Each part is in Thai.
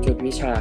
จุดวิชา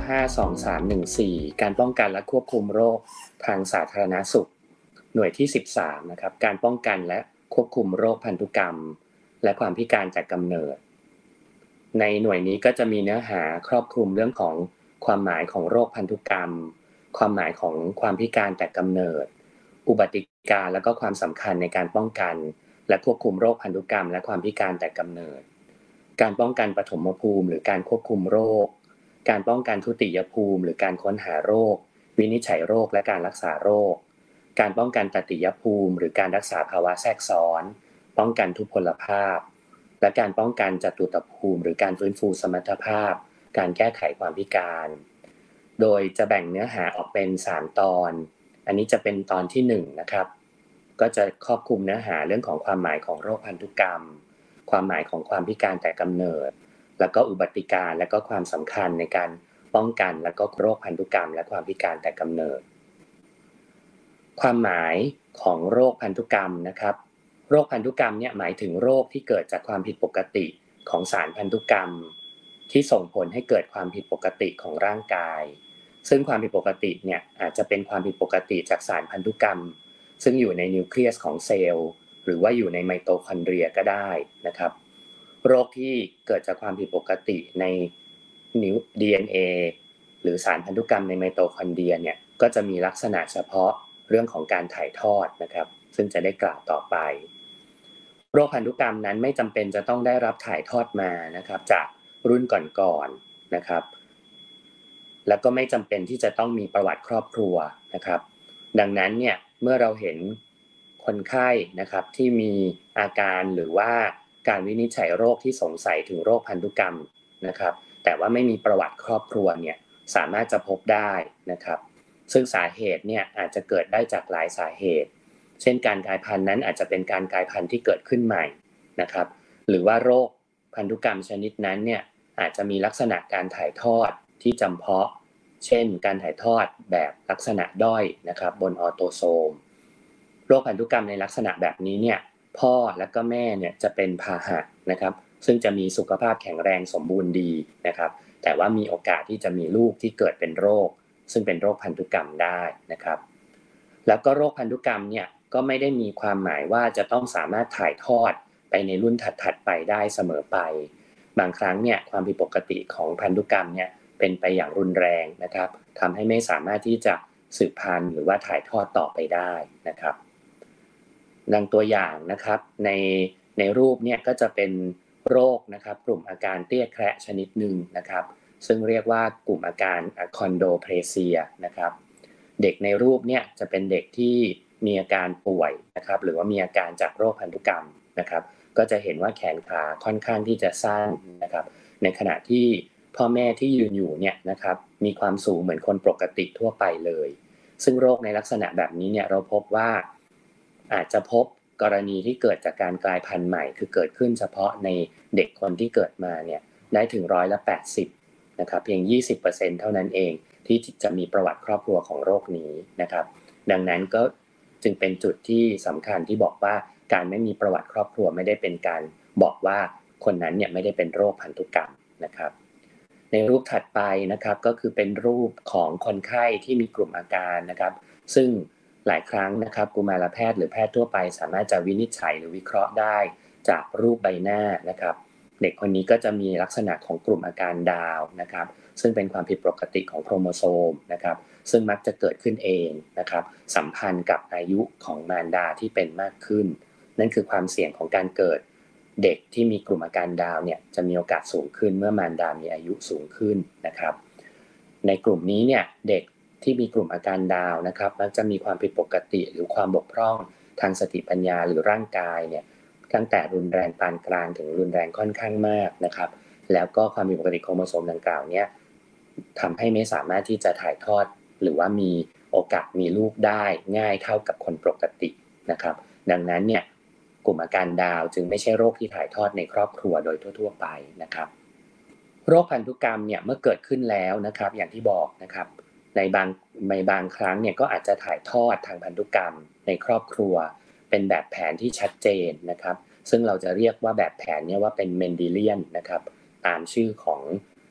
52314การป้องกันและควบคุมโรคทางสาธารณสุขหน่วยที่13นะครับการป้องกันและควบคุมโรคพันธุกรรมและความพิการจากกำเนิดในหน่วยนี้ก็จะมีเนื้อหาครอบคลุมเรื่องของความหมายของโรคพันธุกรรมความหมายของความพิการแต่กำเนิดอุบัติการและก็ความสำคัญในการป้องกันและควบคุมโรคพันธุกรรมและความพิการแต่กำเนิดการป้องกันปฐมภูมิหรือการควบคุมโรคการป้องกันทุติยภูมิหรือการค้นหาโรควินิจฉัยโรคและการรักษาโรคการป้องกันตติยภูมิหรือการรักษาภาวะแทรกซ้อนป้องกันทุพพลภาพและการป้องกันจตุตภูมิหรือการฟื้นฟูสมรรถภาพการแก้ไขความพิการโดยจะแบ่งเนื้อหาออกเป็น3ตอนอันนี้จะเป็นตอนที่1นะครับก็จะครอบคลุมเนื้อหาเรื่องของความหมายของโรคพันธุกรรมความหมายของความพิการแต่กำเนิดแล้วก็อุบัติการและก็ความสำคัญในการป้องกันและก็โรคพันธุกรรมและความพิการแต่กำเนิดความหมายของโรคพันธุกรรมนะครับโรคพันธุกรรมเนี่ยหมายถึงโรคที่เกิดจากความผิดปกติของสารพันธุกรรมที่ส่งผลให้เกิดความผิดปกติของร่างกายซึ่งความผิดปกติเนี่ยอาจจะเป็นความผิดปกติจากสารพันธุกรรมซึ่งอยู่ในนิวเคลียสของเซลล์หรือว่าอยู่ในไมโตคอนเดรียก็ได้นะครับโรคที่เกิดจากความผิดปกติในนิ้ว DNA หรือสารพันธุกรรมในไมโตคอนเดรียเนี่ยก็จะมีลักษณะเฉพาะเรื่องของการถ่ายทอดนะครับซึ่งจะได้กล่าวต่อไปโรคพันธุกรรมนั้นไม่จำเป็นจะต้องได้รับถ่ายทอดมานะครับจากรุ่นก่อนๆนะครับแล้วก็ไม่จำเป็นที่จะต้องมีประวัติครอบครัวนะครับดังนั้นเนี่ยเมื่อเราเห็นคนไข้นะครับที่มีอาการหรือว่าการวินิจฉัยโรคที่สงสัยถึงโรคพันธุกรรมนะครับแต่ว่าไม่มีประวัติครอบครัวเนี่ยสามารถจะพบได้นะครับซึ่งสาเหตุเนี่ยอาจจะเกิดได้จากหลายสาเหตุเช่นการกลายพันธุ์นั้นอาจจะเป็นการกลายพันธุ์ที่เกิดขึ้นใหม่นะครับหรือว่าโรคพันธุกรรมชนิดนั้นเนี่ยอาจจะมีลักษณะการถ่ายทอดที่จำเพาะเช่นการถ่ายทอดแบบลักษณะด้อยนะครับบนออโตโซมโรคพันธุกรรมในลักษณะแบบนี้เนี่ยพ่อและก็แม่เนี่ยจะเป็นพาหะนะครับซึ่งจะมีสุขภาพแข็งแรงสมบูรณ์ดีนะครับแต่ว่ามีโอกาสที่จะมีลูกที่เกิดเป็นโรคซึ่งเป็นโรคพันธุกรรมได้นะครับแล้วก็โรคพันธุกรรมเนี่ยก็ไม่ได้มีความหมายว่าจะต้องสามารถถ่ายทอดไปในรุ่นถัดๆไปได้เสมอไปบางครั้งเนี่ยความผิดปกติของพันธุกรรมเนี่ยเป็นไปอย่างรุนแรงนะครับทำให้ไม่สามารถที่จะสืบพันธุ์หรือว่าถ่ายทอดต่อไปได้นะครับดังตัวอย่างนะครับในรูปเนี่ยก็จะเป็นโรคนะครับกลุ่มอาการเตี้ยแคระชนิดหนึ่งนะครับซึ่งเรียกว่ากลุ่มอาการคอนโดเพลเซียนะครับเด็กในรูปเนี่ยจะเป็นเด็กที่มีอาการป่วยนะครับหรือว่ามีอาการจากโรคพันธุกรรมนะครับก็จะเห็นว่าแขนขาค่อนข้างที่จะสั้นนะครับในขณะที่พ่อแม่ที่ยืนอยู่เนี่ยนะครับมีความสูงเหมือนคนปกติทั่วไปเลยซึ่งโรคในลักษณะแบบนี้เนี่ยเราพบว่าอาจจะพบกรณีที่เกิดจากการกลายพันธุ์ใหม่คือเกิดขึ้นเฉพาะในเด็กคนที่เกิดมาเนี่ยได้ถึง80%นะครับเพียง 20% เท่านั้นเองที่จะมีประวัติครอบครัวของโรคนี้นะครับดังนั้นก็จึงเป็นจุดที่สำคัญที่บอกว่าการไม่มีประวัติครอบครัวไม่ได้เป็นการบอกว่าคนนั้นเนี่ยไม่ได้เป็นโรคพันธุกรรมนะครับในรูปถัดไปนะครับก็คือเป็นรูปของคนไข้ที่มีกลุ่มอาการนะครับซึ่งหลายครั้งนะครับกุมารแพทย์หรือแพทย์ทั่วไปสามารถจะวินิจฉัยหรือวิเคราะห์ได้จากรูปใบหน้านะครับเด็กคนนี้ก็จะมีลักษณะของกลุ่มอาการดาวนะครับซึ่งเป็นความผิดปกติของโครโมโซมนะครับซึ่งมักจะเกิดขึ้นเองนะครับสัมพันธ์กับอายุของมารดาที่เป็นมากขึ้นนั่นคือความเสี่ยงของการเกิดเด็กที่มีกลุ่มอาการดาวเนี่ยจะมีโอกาสสูงขึ้นเมื่อมารดามีอายุสูงขึ้นนะครับในกลุ่มนี้เนี่ยเด็กที่มีกลุ่มอาการดาวนะครับมักจะมีความผิดปกติหรือความบกพร่องทางสติปัญญาหรือร่างกายเนี่ยตั้งแต่รุนแรงปานกลางถึงรุนแรงค่อนข้างมากนะครับแล้วก็ความผิดปกติโครโมโซมดังกล่าวเนี่ยทำให้ไม่สามารถที่จะถ่ายทอดหรือว่ามีโอกาสมีลูกได้ง่ายเท่ากับคนปกตินะครับดังนั้นเนี่ยกลุ่มอาการดาวจึงไม่ใช่โรคที่ถ่ายทอดในครอบครัวโดยทั่วๆไปนะครับโรคพันธุกรรมเนี่ยเมื่อเกิดขึ้นแล้วนะครับอย่างที่บอกนะครับในบางครั้งเนี่ยก็อาจจะถ่ายทอดทางพันธุกรรมในครอบครัวเป็นแบบแผนที่ชัดเจนนะครับซึ่งเราจะเรียกว่าแบบแผนเนี่ยว่าเป็นเมนเดเลียนนะครับตามชื่อของ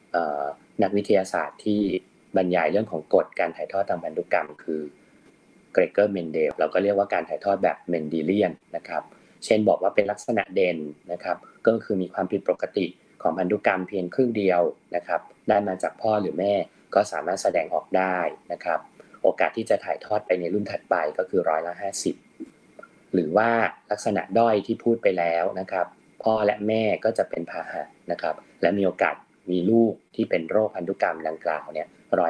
นักวิทยาศาสตร์ที่บรรยายเรื่องของกฎการถ่ายทอดทางพันธุกรรมคือเกรเกอร์เมนเดลเราก็เรียกว่าการถ่ายทอดแบบเมนเดเลียนนะครับเช่นบอกว่าเป็นลักษณะเด่นนะครับก็คือมีความผิดปกติของพันธุกรรมเพียงครึ่งเดียวนะครับได้มาจากพ่อหรือแม่ก็สามารถแสดงออกได้นะครับโอกาสที่จะถ่ายทอดไปในรุ่นถัดไปก็คือ50%หรือว่าลักษณะด้อยที่พูดไปแล้วนะครับพ่อและแม่ก็จะเป็นพาหะนะครับและมีโอกาสมีลูกที่เป็นโรคพันธุกรรมดังกล่าวเนี่ย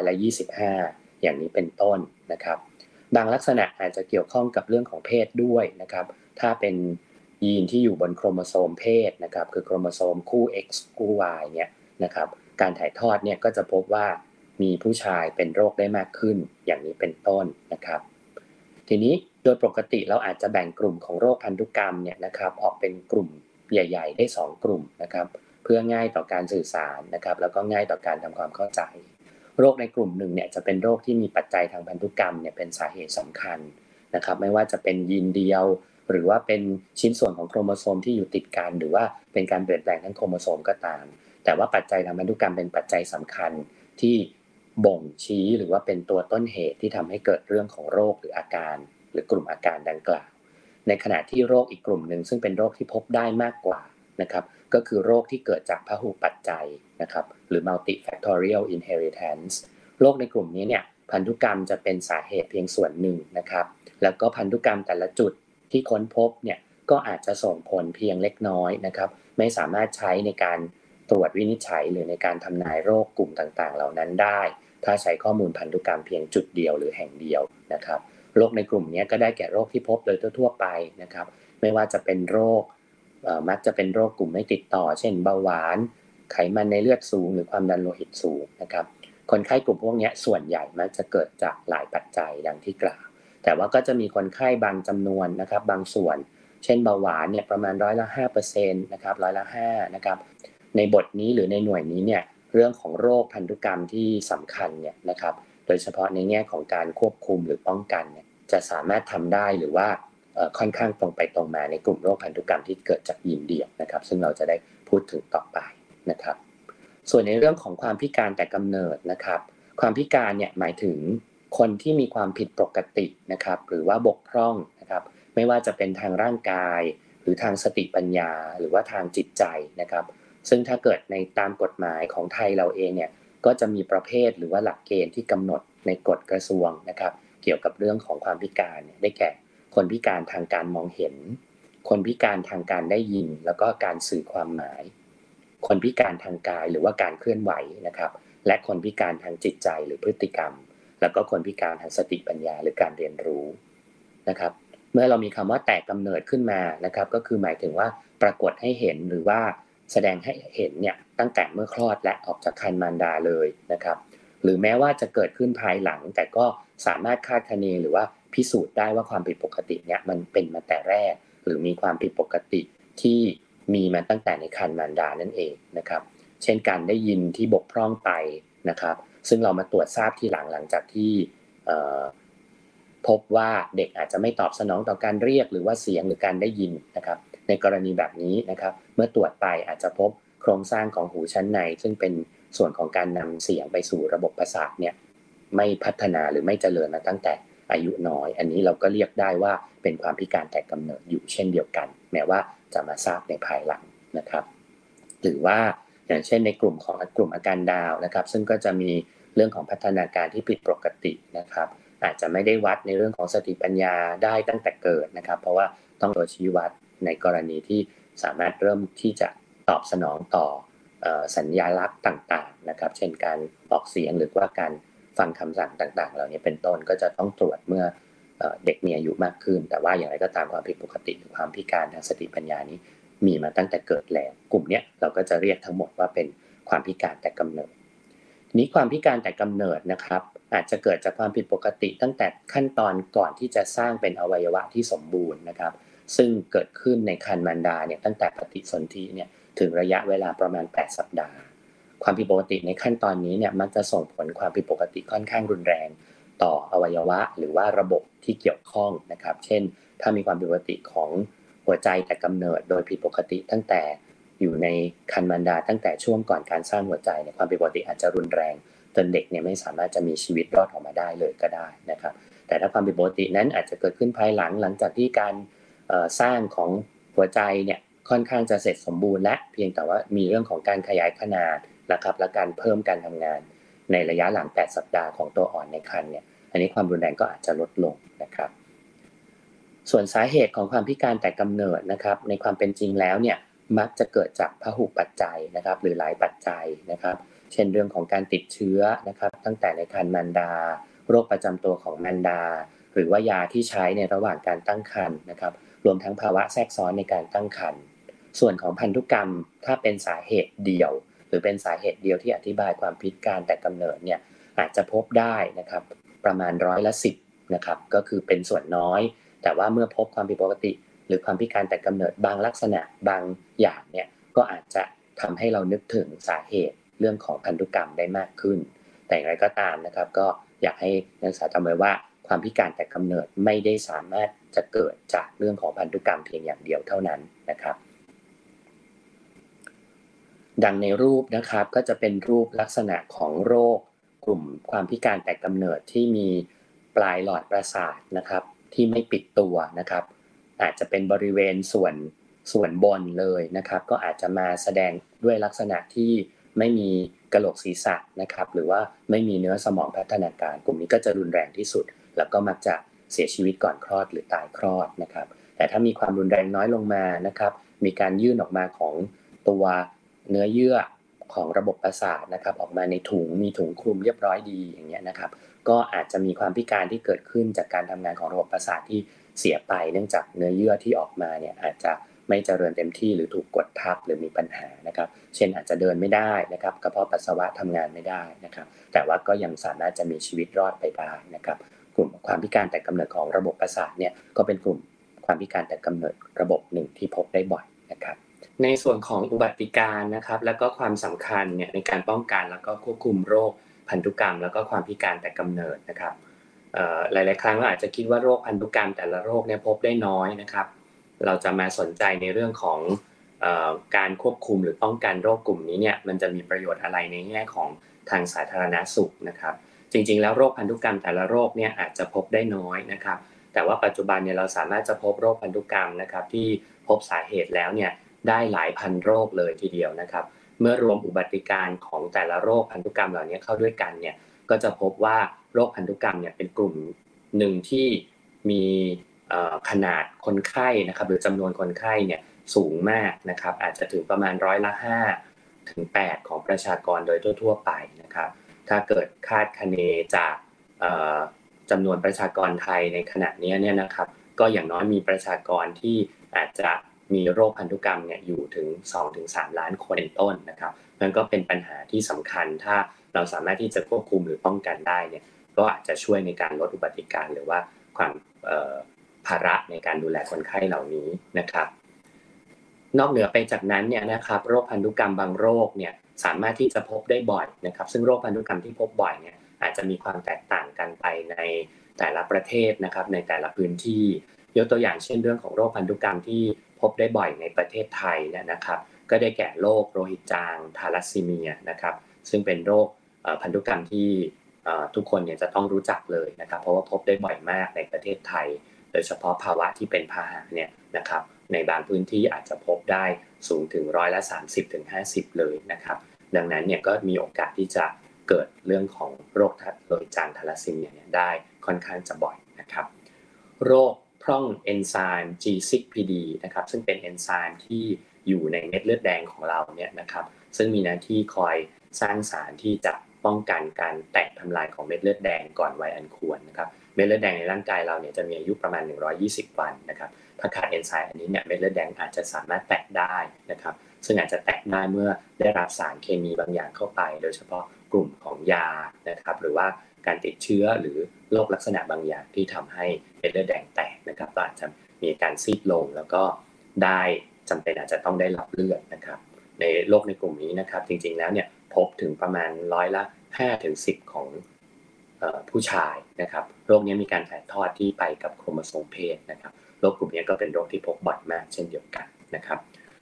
25%อย่างนี้เป็นต้นนะครับบางลักษณะอาจจะเกี่ยวข้องกับเรื่องของเพศด้วยนะครับถ้าเป็นยีนที่อยู่บนโครโมโซมเพศนะครับคือโครโมโซมคู่ X คู่ Y เนี่ยนะครับการถ่ายทอดเนี่ยก็จะพบว่ามีผู้ชายเป็นโรคได้มากขึ้นอย่างนี้เป็นต้นนะครับทีนี้โดยปกติเราอาจจะแบ่งกลุ่มของโรคพันธุกรรมเนี่ยนะครับออกเป็นกลุ่มใหญ่ๆได้2กลุ่มนะครับเพื่อง่ายต่อการสื่อสารนะครับแล้วก็ง่ายต่อการทำความเข้าใจโรคในกลุ่มหนึ่งเนี่ยจะเป็นโรคที่มีปัจจัยทางพันธุกรรมเนี่ยเป็นสาเหตุสำคัญนะครับไม่ว่าจะเป็นยีนเดียวหรือว่าเป็นชิ้นส่วนของโครโมโซมที่อยู่ติดกันหรือว่าเป็นการเปลี่ยนแปลงทั้งโครโมโซมก็ตามแต่ว่าปัจจัยทางพันธุกรรมเป็นปัจจัยสำคัญที่บ่งชี้หรือว่าเป็นตัวต้นเหตุที่ทำให้เกิดเรื่องของโรคหรืออาการหรือกลุ่มอาการดังกล่าวในขณะที่โรคอีกกลุ่มหนึ่งซึ่งเป็นโรคที่พบได้มากกว่านะครับก็คือโรคที่เกิดจากพหุปัจจัยนะครับหรือ multifactorial inheritance โรคในกลุ่มนี้เนี่ยพันธุกรรมจะเป็นสาเหตุเพียงส่วนหนึ่งนะครับแล้วก็พันธุกรรมแต่ละจุดที่ค้นพบเนี่ยก็อาจจะส่งผลเพียงเล็กน้อยนะครับไม่สามารถใช้ในการตรวจวินิจฉัยหรือในการทำนายโรคกลุ่มต่างๆเหล่านั้นได้ถ้าใช้ข้อมูลพันธุกรรมเพียงจุดเดียวหรือแห่งเดียวนะครับโรคในกลุ่มนี้ก็ได้แก่โรคที่พบโดยทั่วๆไปนะครับไม่ว่าจะเป็นโรคมักจะเป็นโรคกลุ่มไม่ติดต่อเช่นเบาหวานไขมันในเลือดสูงหรือความดันโลหิตสูงนะครับคนไข้กลุ่มพวกนี้ส่วนใหญ่มักจะเกิดจากหลายปัจจัยดังที่กล่าวแต่ว่าก็จะมีคนไข้บางจำนวนนะครับบางส่วนเช่นเบาหวานเนี่ยประมาณ5%นะครับ5%นะครับในบทนี้หรือในหน่วยนี้เนี่ยเรื่องของโรคพันธุกรรมที่สำคัญเนี่ยนะครับโดยเฉพาะในแง่ของการควบคุมหรือป้องกันเนี่ยจะสามารถทำได้หรือว่าค่อนข้างตรงไปตรงมาในกลุ่มโรคพันธุกรรมที่เกิดจากยีนเดียวนะครับซึ่งเราจะได้พูดถึงต่อไปนะครับส่วนในเรื่องของความพิการแต่กำเนิดนะครับความพิการเนี่ยหมายถึงคนที่มีความผิดปกตินะครับหรือว่าบกพร่องนะครับไม่ว่าจะเป็นทางร่างกายหรือทางสติปัญญาหรือว่าทางจิตใจนะครับซึ่งถ้าเกิดในตามกฎหมายของไทยเราเองเนี่ยก็จะมีประเภทหรือว่าหลักเกณฑ์ที่กำหนดในกฎกระทรวงนะครับเกี่ยวกับเรื่องของความพิการได้แก่คนพิการทางการมองเห็นคนพิการทางการได้ยินแล้วก็การสื่อความหมายคนพิการทางกายหรือว่าการเคลื่อนไหวนะครับและคนพิการทางจิตใจหรือพฤติกรรมแล้วก็คนพิการทางสติปัญญาหรือการเรียนรู้นะครับเมื่อเรามีคำว่าแตกกำเนิดขึ้นมานะครับก็คือหมายถึงว่าปรากฏให้เห็นหรือว่าแสดงให้เห็นเนี่ยตั้งแต่เมื่อคลอดและออกจากครรภ์มารดาเลยนะครับหรือแม้ว่าจะเกิดขึ้นภายหลังแต่ก็สามารถคาดคะเนหรือว่าพิสูจน์ได้ว่าความผิดปกติเนี่ยมันเป็นมาแต่แรกหรือมีความผิดปกติที่มีมาตั้งแต่ในครรภ์มารดานั่นเองนะครับเช่นการได้ยินที่บกพร่องไปนะครับซึ่งเรามาตรวจทราบทีหลังจากที่พบว่าเด็กอาจจะไม่ตอบสนองต่อการเรียกหรือว่าเสียงหรือการได้ยินนะครับในกรณีแบบนี้นะครับเมื่อตรวจไปอาจจะพบโครงสร้างของหูชั้นในซึ่งเป็นส่วนของการนำเสียงไปสู่ระบบประสาทเนี่ยไม่พัฒนาหรือไม่เจริญมาตั้งแต่อายุน้อยอันนี้เราก็เรียกได้ว่าเป็นความพิการแต่กำเนิดอยู่เช่นเดียวกันแม้ว่าจะมาทราบในภายหลังนะครับหรือว่าอย่างเช่นในกลุ่มของกลุ่มอาการดาวนะครับซึ่งก็จะมีเรื่องของพัฒนาการที่ผิดปกตินะครับอาจจะไม่ได้วัดในเรื่องของสติปัญญาได้ตั้งแต่เกิดนะครับเพราะว่าต้องตัวชี้วัดในกรณีที่สามารถเริ่มที่จะตอบสนองต่อสัญญาลักษณ์ต่างๆนะครับเช่นการออกเสียงหรือว่าการฟังคำสั่งต่างๆเหล่านี้เป็นต้นก็จะต้องตรวจเมื่อเด็กมีอายุมากขึ้นแต่ว่าอย่างไรก็ตามความผิดปกติหรือความพิการทางสติปัญญานี้มีมาตั้งแต่เกิดแล้วกลุ่มนี้เราก็จะเรียกทั้งหมดว่าเป็นความพิการแต่กำเนิดนี้ความพิการแต่กำเนิดนะครับอาจจะเกิดจากความผิดปกติตั้งแต่ขั้นตอนก่อนที่จะสร้างเป็นอวัยวะที่สมบูรณ์นะครับซึ่งเกิดขึ้นในครรภ์มารดาเนี่ยตั้งแต่ปฏิสนธิเนี่ยถึงระยะเวลาประมาณ8สัปดาห์ความผิดปกติในขั้นตอนนี้เนี่ยมักจะส่งผลความผิดปกติค่อนข้างรุนแรงต่ออวัยวะหรือว่าระบบที่เกี่ยวข้องนะครับเช่นถ้ามีความผิดปกติของหัวใจแต่กำเนิดโดยผิดปกติตั้งแต่อยู่ในครรภ์มารดาตั้งแต่ช่วงก่อนการสร้างหัวใจเนี่ยความผิดปกติอาจจะรุนแรงจนเด็กเนี่ยไม่สามารถจะมีชีวิตรอดออกมาได้เลยก็ได้นะครับแต่ถ้าความผิดปกตินั้นอาจจะเกิดขึ้นภายหลังจากที่การสร้างของหัวใจเนี่ยค่อนข้างจะเสร็จสมบูรณ์และเพียงแต่ว่ามีเรื่องของการขยายขนาดนะครับและการเพิ่มการทำงานในระยะหลัง8สัปดาห์ของตัวอ่อนในครรภ์เนี่ยอันนี้ความรุนแรงก็อาจจะลดลงนะครับส่วนสาเหตุของความพิการแต่กำเนิดนะครับในความเป็นจริงแล้วเนี่ยมักจะเกิดจากพหุปัจจัยนะครับหรือหลายปัจจัยนะครับเช่นเรื่องของการติดเชื้อนะครับตั้งแต่ในครรภ์มารดาโรคประจำตัวของมารดาหรือว่ายาที่ใช้ในระหว่างการตั้งครรภ์นะครับรวมทั้งภาวะแทรกซ้อนในการตั้งครรภ์ส่วนของพันธุกรรมถ้าเป็นสาเหตุเดียวหรือเป็นสาเหตุเดียวที่อธิบายความพิการแต่กำเนิดเนี่ยอาจจะพบได้นะครับประมาณ10%นะครับก็คือเป็นส่วนน้อยแต่ว่าเมื่อพบความผิดปกติหรือความพิการแต่กำเนิดบางลักษณะบางอย่างเนี่ยก็อาจจะทำให้เรานึกถึงสาเหตุเรื่องของพันธุกรรมได้มากขึ้นแต่อย่างไรก็ตามนะครับก็อยากให้นักศึกษาจำไว้ว่าความพิการแต่กำเนิดไม่ได้สามารถจะเกิดจากเรื่องของพันธุกรรมเพียงอย่างเดียวเท่านั้นนะครับดังในรูปนะครับก็จะเป็นรูปลักษณะของโรคกลุ่มความพิการแต่กำเนิดที่มีปลายหลอดประสาทนะครับที่ไม่ปิดตัวนะครับอาจจะเป็นบริเวณส่วนบนเลยนะครับก็อาจจะมาแสดงด้วยลักษณะที่ไม่มีกะโหลกศีรษะนะครับหรือว่าไม่มีเนื้อสมองพัฒนาการกลุ่มนี้ก็จะรุนแรงที่สุดแล้วก็มักจะเสียชีวิตก่อนคลอดหรือตายคลอดนะครับแต่ถ้ามีความรุนแรงน้อยลงมานะครับมีการยื่นออกมาของตัวเนื้อเยื่อของระบบประสาทนะครับออกมาในถุงมีถุงคลุมเรียบร้อยดีอย่างเงี้ยนะครับก็อาจจะมีความพิการที่เกิดขึ้นจากการทำงานของระบบประสาทที่เสียไปเนื่องจากเนื้อเยื่อที่ออกมาเนี่ยอาจจะไม่เจริญเต็มที่หรือถูกกดทับหรือมีปัญหานะครับเช่นอาจจะเดินไม่ได้นะครับกระเพาะปัสสาวะทำงานไม่ได้นะครับแต่ว่าก็ยังสามารถจะมีชีวิตรอดไปได้นะครับกลุ่มความพิการแต่กำเนิดของระบบประสาทเนี่ยก็เป็นกลุ่มความพิการแต่กำเนิดระบบหนึ่งที่พบได้บ่อยนะครับในส่วนของอุบัติการนะครับแล้วก็ความสำคัญเนี่ยในการป้องกันแล้วก็ควบคุมโรคพันธุกรรมแล้วก็ความพิการแต่กำเนิดนะครับหลายๆครั้งเราอาจจะคิดว่าโรคพันธุกรรมแต่ละโรคเนี่ยพบได้น้อยนะครับเราจะมาสนใจในเรื่องของการควบคุมหรือป้องกันโรคกลุ่มนี้เนี่ยมันจะมีประโยชน์อะไรในแง่ของทางสาธารณสุขนะครับจริงๆแล้วโรคพันธุกรรมแต่ละโรคเนี่ยอาจจะพบได้น้อยนะครับแต่ว่าปัจจุบันเนี่ยเราสามารถจะพบโรคพันธุกรรมนะครับที่พบสาเหตุแล้วเนี่ยได้หลายพันโรคเลยทีเดียวนะครับเมื่อรวมอุบัติการของแต่ละโรคพันธุกรรมเหล่านี้เข้าด้วยกันเนี่ยก็จะพบว่าโรคพันธุกรรมเนี่ยเป็นกลุ่มหนึ่งที่มีขนาดคนไข้นะครับหรือจำนวนคนไข้เนี่ยสูงมากนะครับอาจจะถึงประมาณ5%ถึง8%ของประชากรโดยทั่วๆไปนะครับถ้าเกิดคาดคะเนจากจำนวนประชากรไทยในขณะนี้เนี่ยนะครับก็อย่างน้อยมีประชากรที่อาจจะมีโรคพันธุกรรมเนี่ยอยู่ถึง 2-3 ล้านคนเป็นต้นนะครับนั่นก็เป็นปัญหาที่สำคัญถ้าเราสามารถที่จะควบคุมหรือป้องกันได้เนี่ยก็อาจจะช่วยในการลดอุบัติการหรือว่าความภาระในการดูแลคนไข้เหล่านี้นะครับนอกเหนือไปจากนั้นเนี่ยนะครับโรคพันธุกรรมบางโรคเนี่ยสามารถที่จะพบได้บ่อยนะครับซึ่งโรคพันธุกรรมที่พบบ่อยเนี่ยอาจจะมีความแตกต่างกันไปในแต่ละประเทศนะครับในแต่ละพื้นที่ยกตัวอย่างเช่นเรื่องของโรคพันธุกรรมที่พบได้บ่อยในประเทศไทยเนี่ยนะครับก็ได้แก่โรคโลหิตจางทาลัสซีเมียนะครับซึ่งเป็นโรคพันธุกรรมที่ทุกคนเนี่ยจะต้องรู้จักเลยนะครับเพราะว่าพบได้บ่อยมากในประเทศไทยโดยเฉพาะภาวะที่เป็นพาหะเนี่ยนะครับในบางพื้นที่อาจจะพบได้สูงถึง30-50%เลยนะครับดังนั้นเนี่ยก็มีโอกาสที่จะเกิดเรื่องของโรคโลหิตจางทาลัสซีเมียเนี่ยได้ค่อนข้างจะบ่อยนะครับโรคพร่องเอนไซม์ G6PD นะครับซึ่งเป็นเอนไซม์ที่อยู่ในเม็ดเลือดแดงของเราเนี่ยนะครับซึ่งมีหน้าที่คอยสร้างสารที่จะป้องกันการแตกทำลายของเม็ดเลือดแดงก่อนวัยอันควรนะครับเม็ดเลือดแดงในร่างกายเราเนี่ยจะมีอายุประมาณ120 วันนะครับถ้าขาดเอนไซม์อันนี้เนี่ยเม็ดเลือดแดงอาจจะสามารถแตกได้นะครับซึ่งอาจจะแตกได้เมื่อได้รับสารเคมีบางอย่างเข้าไปโดยเฉพาะกลุ่มของยานะครับหรือว่าการติดเชื้อหรือโรคลักษณะบางอย่างที่ทำให้เม็ดเลือดแดงแตกนะครับก็อาจจะมีการซีดลงแล้วก็ได้จำเป็นอาจจะต้องได้รับเลือดนะครับในโรคในกลุ่มนี้นะครับจริงๆแล้วเนี่ยพบถึงประมาณ5-10%ของผู้ชายนะครับโรคนี้มีการถ่ายทอดที่ไปกับโครโมโซมเพศนะครับโรคกลุ่มนี้ก็เป็นโรคที่พบบ่อยมากเช่นเดียวกันนะครับ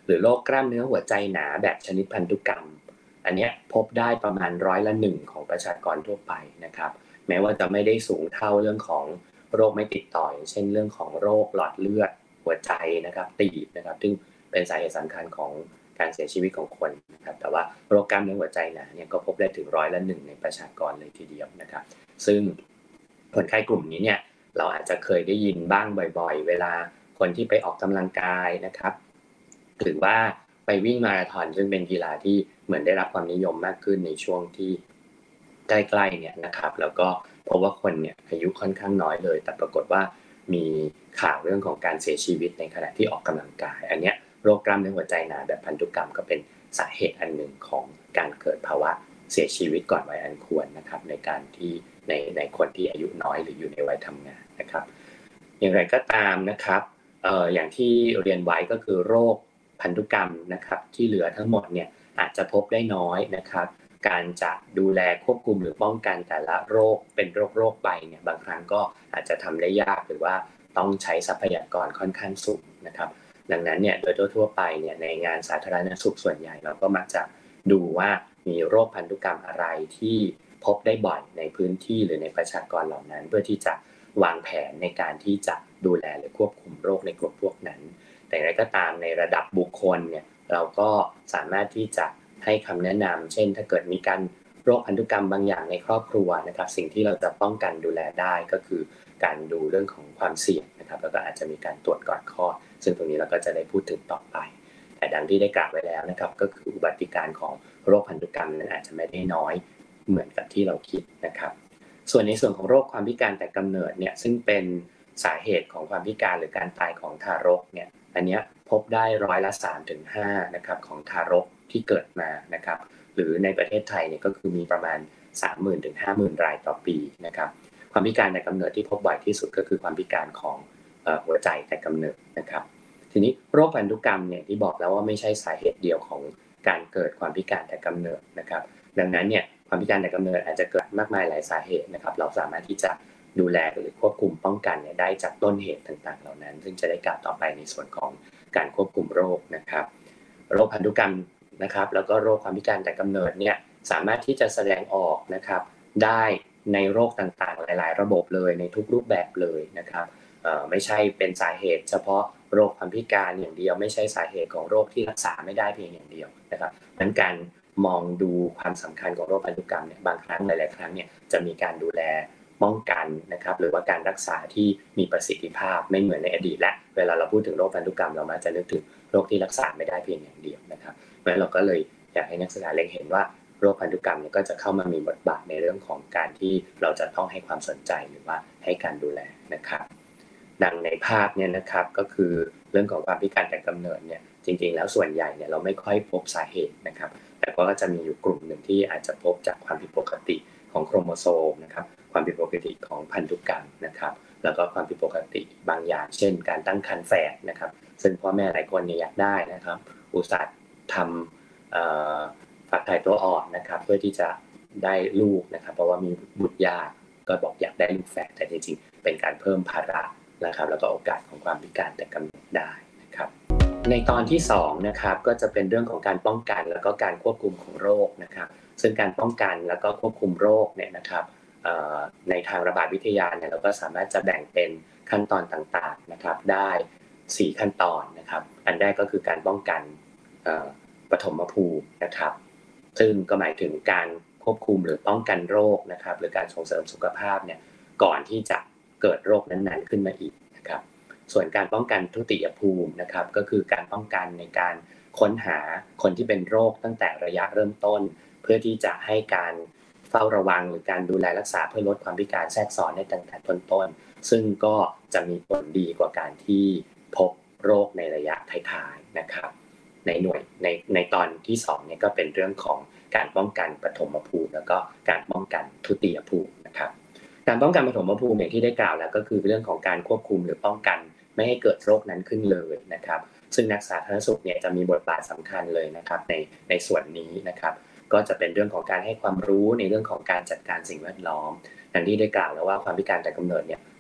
หรือโรคกล้ามเนื้อหัวใจหนาแบบชนิดพันธุกรรมอันนี้พบได้ประมาณ1%ของประชากรทั่วไปนะครับแม้ว่าจะไม่ได้สูงเท่าเรื่องของโรคไม่ติดต่ออย่างเช่นเรื่องของโรคหลอดเลือดหัวใจนะครับตีบนะครับซึ่งเป็นสาเหตุสำคัญของการเสียชีวิตของคนนะครับแต่ว่าโรคกล้ามเนื้อหัวใจหนาเนี่ยก็พบได้ถึง1%ในประชากรเลยทีเดียวนะครับซึ่งคนไข้กลุ่มนี้เนี่ยเราอาจจะเคยได้ยินบ้างบ่อยๆเวลาคนที่ไปออกกำลังกายนะครับหรือว่าไปวิ่งมาราธอนซึ่งเป็นกีฬาที่เหมือนได้รับความนิยมมากขึ้นในช่วงที่ใกล้ๆเนี่ยนะครับแล้วก็พบว่าคนเนี่ยอายุค่อนข้างน้อยเลยแต่ปรากฏว่ามีข่าวเรื่องของการเสียชีวิตในขณะที่ออกกำลังกายอันเนี้ยโรคกล้ามเนื้อหัวใจหนาแบบพันธุกรรมก็เป็นสาเหตุอันหนึ่งของการเกิดภาวะเสียชีวิตก่อนวัยอันควรนะครับในการที่ในคนที่อายุน้อยหรืออยู่ในวัยทำงานนะครับอย่างไรก็ตามนะครับอย่างที่เรียนไว้ก็คือโรคพันธุกรรมนะครับที่เหลือทั้งหมดเนี่ยอาจจะพบได้น้อยนะครับการจะดูแลควบคุมหรือป้องกันแต่ละโรคเป็นโรคไปเนี่ยบางครั้งก็อาจจะทำได้ยากหรือว่าต้องใช้ทรัพยากรค่อนข้างสูงนะครับดังนั้นเนี่ยโดยทั่วไปเนี่ยในงานสาธารณสุขส่วนใหญ่เราก็มักจะดูว่ามีโรคพันธุกรรมอะไรที่พบได้บ่อยในพื้นที่หรือในประชากรเหล่านั้นเพื่อที่จะวางแผนในการที่จะดูแลหรือควบคุมโรคในกลุ่มพวกนั้นแต่อย่างไรก็ตามในระดับบุคคลเนี่ยเราก็สามารถที่จะให้คำแนะนำเช่นถ้าเกิดมีการโรคพันธุกรรมบางอย่างในครอบครัวนะครับสิ่งที่เราจะป้องกันดูแลได้ก็คือการดูเรื่องของความเสี่ยงนะครับแล้วก็อาจจะมีการตรวจก่อนคลอดซึ่งตรงนี้เราก็จะได้พูดถึงต่อไปแต่ดังที่ได้กล่าวไว้แล้วนะครับก็คืออุบัติการของโรคพันธุกรรมนั้นอาจจะไม่ได้น้อยเหมือนกับที่เราคิดนะครับส่วนในส่วนของโรคความพิการแต่กำเนิดเนี่ยซึ่งเป็นสาเหตุของความพิการหรือการตายของทารกเนี่ยอันนี้พบได้3-5%นะครับของทารกที่เกิดมานะครับหรือในประเทศไทยเนี่ยก็คือมีประมาณ 30,000-50,000 รายต่อปีนะครับความพิการแต่กำเนิดที่พบบ่อยที่สุดก็คือความพิการของหัวใจแต่กำเนิดนะครับทีนี้โรคพันธุกรรมเนี่ยที่บอกแล้วว่าไม่ใช่สาเหตุเดียวของการเกิดความพิการแต่กำเนิดนะครับดังนั้นเนี่ยความพิการแต่กำเนิดอาจจะเกิดมากมายหลายสาเหตุนะครับเราสามารถที่จะดูแลหรือควบคุมป้องกันเนี่ยได้จากต้นเหตุต่างๆเหล่านั้นซึ่งจะได้กล่าวต่อไปในส่วนของการควบคุมโรคนะครับโรคพันธุกรรมนะครับแล้วก็โรคความพิการแต่กำเนิดเนี่ยสามารถที่จะแสดงออกนะครับได้ในโรคต่างๆหลายๆระบบเลยในทุกรูปแบบเลยนะครับไม่ใช่เป็นสาเหตุเฉพาะโรคความพิการอย่างเดียวไม่ใช่สาเหตุของโรคที่รักษาไม่ได้เพียงอย่างเดียวนะครับนั้นการมองดูความสำคัญของโรคพันธุกรรมเนี่ยบางครั้งหลายๆครั้งเนี่ยจะมีการดูแลป้องกันนะครับหรือว่าการรักษาที่มีประสิทธิภาพไม่เหมือนในอดีตและเวลาเราพูดถึงโรคพันธุกรรมเรามักจะนึกถึงโรคที่รักษาไม่ได้เพียงอย่างเดียวนะครับเพราะฉะนั้นเราก็เลยอยากให้นักศึกษาเล็งเห็นว่าโรคพันธุกรรมเนี่ยก็จะเข้ามามีบทบาทในเรื่องของการที่เราจะต้องให้ความสนใจหรือว่าให้การดูแลนะครับดังในภาพเนี่ยนะครับก็คือเรื่องของความพิการแต่กำเนิดเนี่ยจริงๆแล้วส่วนใหญ่เนี่ยเราไม่ค่อยพบสาเหตุนะครับแต่ก็จะมีอยู่กลุ่มหนึ่งที่อาจจะพบจากความผิดปกติของโครโมโซมนะครับความผิดปกติของพันธุกรรมนะครับแล้วก็ความผิดปกติบางอย่างเช่นการตั้งครรภ์แฝดนะครับซึ่งพ่อแม่หลายคนเนี่ยอยากได้นะครับอุตส่าห์ทำฝักถ่ายตัวอ่อนนะครับเพื่อที่จะได้ลูกนะครับเพราะว่ามีบุตรยากก็บอกอยากได้ลูกแฝดแต่จริงๆเป็นการเพิ่มภาระนะครับแล้วก็โอกาสของความพิการแต่กำเนิดได้นะครับในตอนที่2นะครับก็จะเป็นเรื่องของการป้องกันแล้วก็การควบคุมของโรคนะครับซึ่งการป้องกันแล้วก็ควบคุมโรคเนี่ยนะครับในทางระบาดวิทยาเนี่ยเราก็สามารถจะแบ่งเป็นขั้นตอนต่างๆนะครับได้4ขั้นตอนนะครับอันแรกก็คือการป้องกันปฐมภูมินะครับซึ่งก็หมายถึงการควบคุมหรือป้องกันโรคนะครับหรือการส่งเสริมสุขภาพเนี่ยก่อนที่จะเกิดโรคนั้นๆขึ้นมาอีกนะครับส่วนการป้องกันทุติยภูมินะครับก็คือการป้องกันในการค้นหาคนที่เป็นโรคตั้งแต่ระยะเริ่มต้นเพื่อที่จะให้การเฝ้าระวังหรือการดูแลรักษาเพื่อลดความพิการแทรกซ้อนในตั้งแต่ต้นๆซึ่งก็จะมีผลดีกว่าการที่พบโรคในระยะท้ายๆนะครับในหน่วยในตอนที่2เนี่ยก็เป็นเรื่องของการป้องกันปฐมภูมิแล้วก็การป้องกันทุติยภูมินะครับการป้องกันปฐมภูมิอย่างที่ได้กล่าวแล้วก็คือเรื่องของการควบคุมหรือป้องกันไม่ให้เกิดโรคนั้นขึ้นเลยนะครับซึ่งนักสาธารณสุขเนี่ยจะมีบทบาทสำคัญเลยนะครับในส่วนนี้นะครับก็จะเป็นเรื่องของการให้ความรู้ในเรื่องของการจัดการสิ่งแวดล้อมอย่างที่ได้กล่าวแล้วว่าความพิการแต่กำเนิดเนี่ย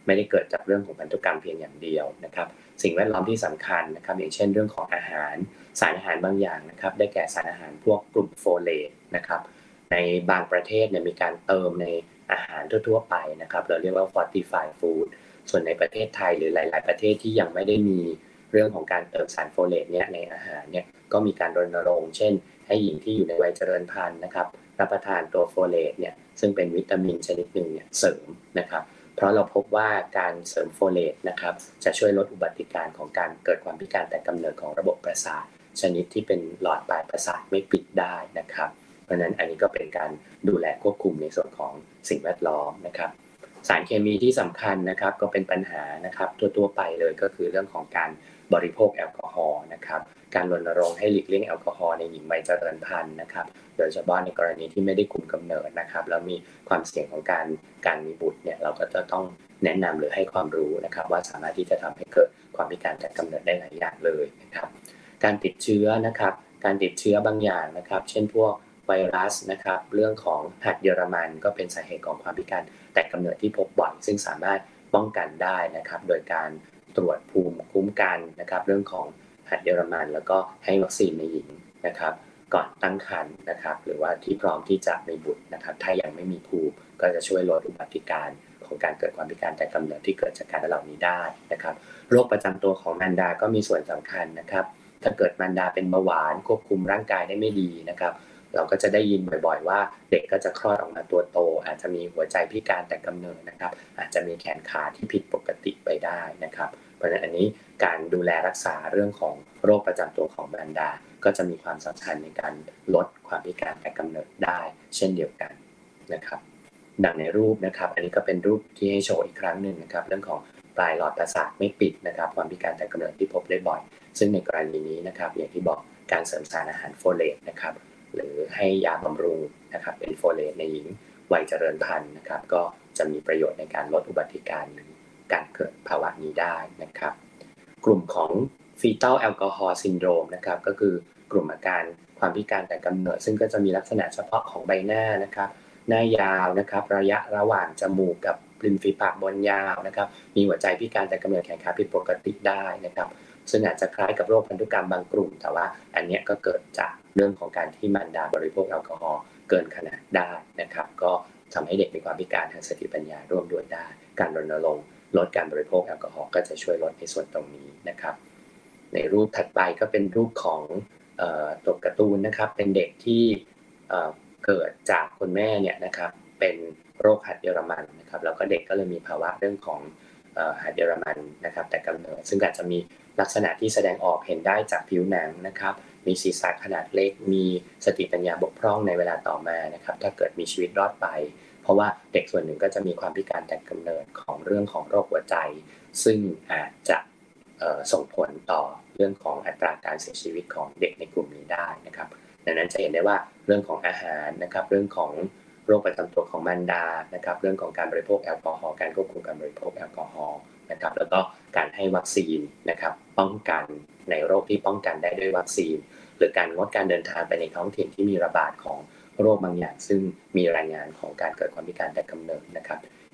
ไม่ได้เกิดจากเรื่องของพันธุกรรมเพียงอย่างเดียวนะครับสิ่งแวดล้อมที่สำคัญนะครับอย่างเช่นเรื่องของอาหารสารอาหารบางอย่างนะครับได้แก่สารอาหารพวกกลุ่มโฟเลตนะครับในบางประเทศเนี่ยมีการเติมในอาหารทั่วๆไปนะครับเราเรียกว่า fortified food ส่วนในประเทศไทยหรือหลายๆประเทศที่ยังไม่ได้มีเรื่องของการเติมสารโฟเลตเนี่ยในอาหารเนี่ยก็มีการรณรงค์เช่นให้หญิงที่อยู่ในวัยเจริญพันธุ์นะครับรับประทานตัวโฟเลตเนี่ยซึ่งเป็นวิตามินชนิดหนึ่งเนี่ยเสริมนะครับเพราะเราพบว่าการเสริมโฟเลตนะครับจะช่วยลดอุบัติการของการเกิดความพิการแต่กำเนิดของระบบประสาทชนิดที่เป็นหลอดปลายประสาทไม่ปิดได้นะครับเพราะฉะนั้นอันนี้ก็เป็นการดูแลควบคุมในส่วนของสิ่งแวดล้อมนะครับสารเคมีที่สำคัญนะครับก็เป็นปัญหานะครับทั่วๆไปเลยก็คือเรื่องของการบริโภคแอลกอฮอล์นะครับการรณรงค์ให้หลีกเลี่ยงแอลกอฮอล์ในหญิงวัยเจริญพันธุ์นะครับโดยเฉพาะในกรณีที่ไม่ได้คุมกำเนิดนะครับแล้วมีความเสี่ยงของการมีบุตรเนี่ยเราก็จะต้องแนะนำหรือให้ความรู้นะครับว่าสามารถที่จะทำให้เกิดความพิการจากกำเนิดได้หลายอย่างเลยนะครับการติดเชื้อนะครับการติดเชื้อบางอย่างนะครับเช่นพวกไวรัสนะครับเรื่องของหัดเยอรมันก็เป็นสาเหตุของความพิการแต่กำเนิดที่พบบ่อยซึ่งสามารถป้องกันได้นะครับโดยการตรวจภูมิคุ้มกันนะครับเรื่องของหัดเยอรมันแล้วก็ให้วัคซีนในหญิงนะครับก่อนตั้งครรภ์นะครับหรือว่าที่พร้อมที่จะมีบุตรนะครับถ้ายังไม่มีภูมิก็จะช่วยลดอุบัติการของการเกิดความพิการแต่กำเนิดที่เกิดจากการเหล่านี้ได้นะครับโรคประจำตัวของมารดาก็มีส่วนสำคัญนะครับถ้าเกิดมารดาเป็นเบาหวานควบคุมร่างกายได้ไม่ดีนะครับเราก็จะได้ยินบ่อยๆว่าเด็กก็จะคลอดออกมาตัวโตอาจจะมีหัวใจพิการแต่กำเนิดนะครับอาจจะมีแขนขาที่ผิดปกติไปได้นะครับเพราะฉะนั้นอันนี้การดูแลรักษาเรื่องของโรคประจำตัวของมารดาก็จะมีความสำคัญในการลดความพิการแต่กำเนิดได้เช่นเดียวกันนะครับดังในรูปนะครับอันนี้ก็เป็นรูปที่ให้โชว์อีกครั้งหนึ่งนะครับเรื่องของปลายหลอดประสาทไม่ปิดนะครับความพิการแต่กำเนิดที่พบได้บ่อยซึ่งในกรณีนี้นะครับอย่างที่บอกการเสริมสารอาหารโฟเลตนะครับหรือให้ยาบำรุงนะครับเป็นโฟเลตในหญิงวัยเจริญพันธุ์นะครับก็จะมีประโยชน์ในการลดอุบัติการหรือการเกิดภาวะนี้ได้นะครับกลุ่มของ fetal alcohol syndrome นะครับก็คือกลุ่มอาการความพิการแต่กำเนิดซึ่งก็จะมีลักษณะเฉพาะของใบหน้านะครับหน้ายาวนะครับระยะระหว่างจมูกกับริมฝีปากบนยาวนะครับมีหัวใจพิการแต่กำเนิดแขนขาผิดปกติได้นะครับซึ่งอาจจะคล้ายกับโรคพันธุกรรมบางกลุ่มแต่ว่าอันนี้ก็เกิดจากเรื่องของการที่มารดาบริโภคแอลกอฮอล์เกินขนาดได้นะครับก็ทำให้เด็กมีความพิการทางสติปัญญาร่วมด้วยได้การรณรงค์ลดการบริโภคแอลกอฮอล์ก็จะช่วยลดในส่วนตรงนี้นะครับในรูปถัดไปก็เป็นรูปของตัวการ์ตูนนะครับเป็นเด็กที่เกิดจากคุณแม่เนี่ยนะครับเป็นโรคหัดเยอรมันนะครับแล้วก็เด็กก็เลยมีภาวะเรื่องของหัดเยอรมันนะครับแต่กำเนิดซึ่งอาจจะมีลักษณะที่แสดงออกเห็นได้จากผิวหนังนะครับมีศีรษะขนาดเล็กมีสติปัญญาบกพร่องในเวลาต่อมานะครับถ้าเกิดมีชีวิตรอดไปเพราะว่าเด็กส่วนหนึ่งก็จะมีความพิการแต่กำเนิดของเรื่องของโรคหัวใจซึ่งอาจจะส่งผลต่อเรื่องของอัตราการเสียชีวิตของเด็กในกลุ่มนี้ได้นะครับดังนั้นจะเห็นได้ว่าเรื่องของอาหารนะครับเรื่องของโรคประจำตัวของมารดานะครับเรื่องของการบริโภคแอลกอฮอล์การควบคุมการบริโภคแอลกอฮอล์นะครับแล้วก็การให้วัคซีนนะครับป้องกันในโรคที่ป้องกันได้ด้วยวัคซีนหรือการงดการเดินทางไปในท้องถิ่นที่มีระบาดของโรคบางอย่างซึ่งมีรายงานของการเกิดความพิการแต่กำเนิดนะครับ